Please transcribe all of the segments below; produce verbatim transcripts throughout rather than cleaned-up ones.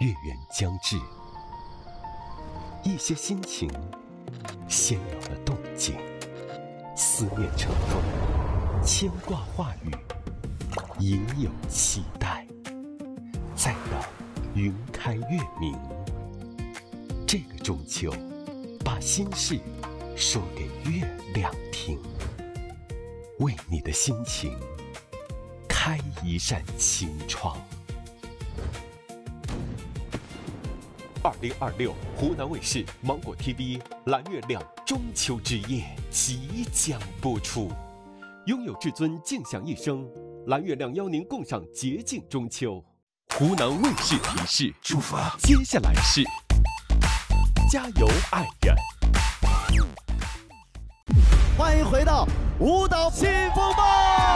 月圆将至，一些心情先有了动静，思念成风，牵挂化雨，隐有期待。再让云开月明，这个中秋，把心事说给月亮听，为你的心情开一扇清窗。二零二六湖南卫视芒果 T V 蓝月亮中秋之夜即将播出，拥有至尊静享一生，蓝月亮邀您共赏洁净中秋。湖南卫视提示：出发，接下来是加油爱人。 欢迎回到舞蹈新风暴。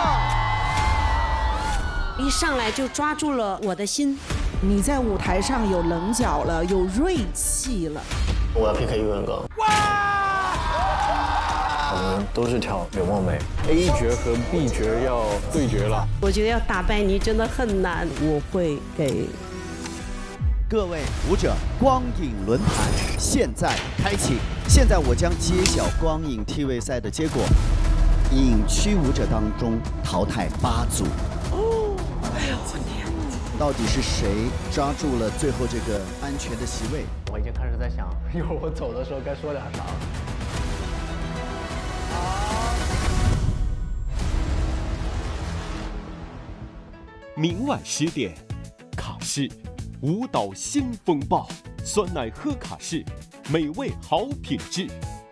一上来就抓住了我的心。 你在舞台上有棱角了，有锐气了。 我要 P K 一个人歌。哇！我们都是跳柳梦梅 ，A 角和 B 角要对决了。 我觉得要打败你真的很难。 我会给各位舞者光影轮盘现在开启。现在我将揭晓光影 T V 赛的结果，影区舞者当中淘汰八组。哦，哎呦我天！到底是谁抓住了最后这个安全的席位？ 我已经开始在想，一会儿我走的时候该说点啥了。 明晚十点，卡士舞蹈新风暴，酸奶喝卡士，美味好品质。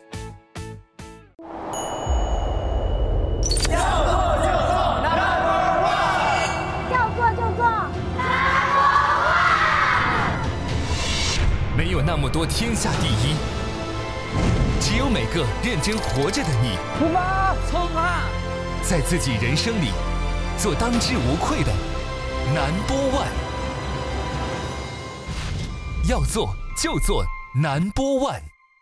没有那么多天下第一，只有每个认真活着的你。 出发，冲啊！ 在自己人生里，做当之无愧的Number One。要做就做Number One。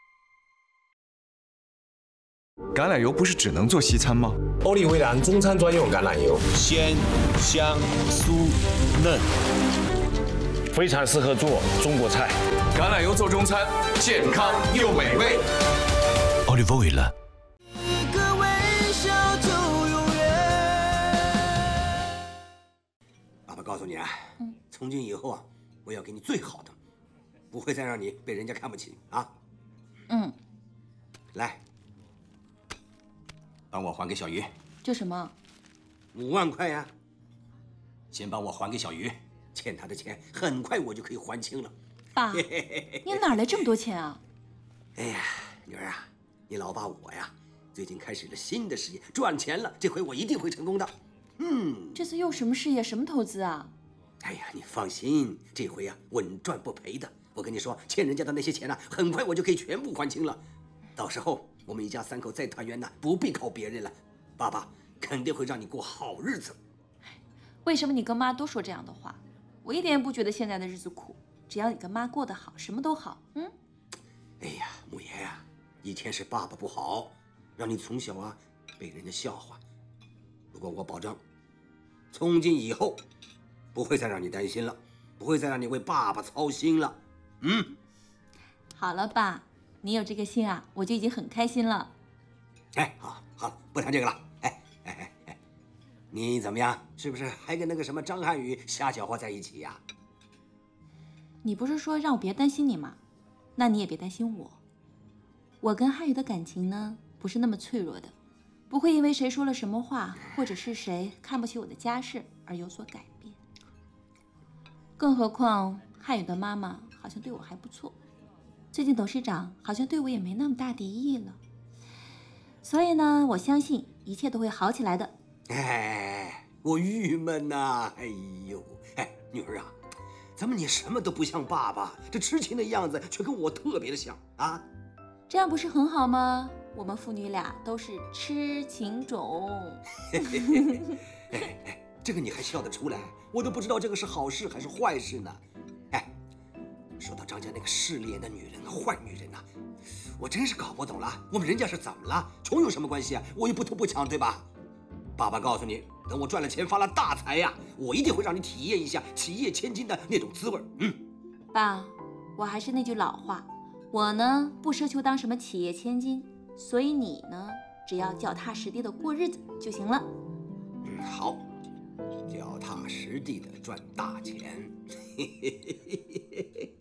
橄榄油不是只能做西餐吗？ 欧丽维兰中餐专用橄榄油， 鲜、香、酥、嫩， 非常适合做中国菜。 橄榄油做中餐，健康又美味。 Olive Oil。 一个微笑就永远。 爸爸告诉你啊，嗯、从今以后啊，我要给你最好的，不会再让你被人家看不起啊。 嗯。 来，帮我还给小鱼。 这什么？ 五万块呀。先帮我还给小鱼，欠他的钱很快我就可以还清了。 爸，你哪来这么多钱啊？ 哎呀，女儿啊，你老爸我呀，最近开始了新的事业，赚钱了，这回我一定会成功的。嗯， 这次又什么事业，什么投资啊？ 哎呀，你放心，这回呀稳赚不赔的。我跟你说，欠人家的那些钱呢，很快我就可以全部还清了。到时候我们一家三口再团圆呢，不必靠别人了。爸爸肯定会让你过好日子。 为什么你跟妈都说这样的话？我一点也不觉得现在的日子苦。只要你跟妈过得好，什么都好。嗯。 哎呀，母爷呀、啊，以前是爸爸不好，让你从小啊被人家笑话。不过我保证，从今以后不会再让你担心了，不会再让你为爸爸操心了。嗯。 好了，爸，你有这个心啊，我就已经很开心了。 哎，好，好了，不谈这个了。哎哎哎哎，你怎么样？是不是还跟那个什么张涵予瞎搅和在一起呀、啊？ 你不是说让我别担心你吗？那你也别担心我。我跟汉语的感情呢，不是那么脆弱的，不会因为谁说了什么话，或者是谁看不起我的家世而有所改变。更何况汉语的妈妈好像对我还不错，最近董事长好像对我也没那么大敌意了。所以呢，我相信一切都会好起来的。 哎，我郁闷呐！哎呦，哎，女儿啊。怎么你什么都不像爸爸，这痴情的样子却跟我特别的像啊？ 这样不是很好吗？我们父女俩都是痴情种。 哎哎，这个你还笑得出来？我都不知道这个是好事还是坏事呢。哎，说到张家那个势利眼的女人，坏女人呐、啊，我真是搞不懂了。我们人家是怎么了？穷有什么关系啊？我又不偷不抢，对吧？爸爸告诉你，等我赚了钱发了大财呀、啊，我一定会让你体验一下企业千金的那种滋味。嗯， 爸，我还是那句老话，我呢不奢求当什么企业千金，所以你呢只要脚踏实地的过日子就行了。 嗯，好，脚踏实地的赚大钱。嘿嘿嘿嘿嘿嘿。